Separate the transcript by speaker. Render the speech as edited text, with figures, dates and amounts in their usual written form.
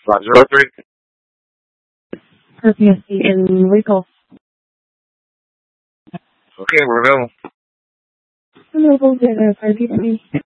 Speaker 1: 503.
Speaker 2: Perseus Station, recall.
Speaker 1: Okay, we're available.
Speaker 2: Available, 5 me.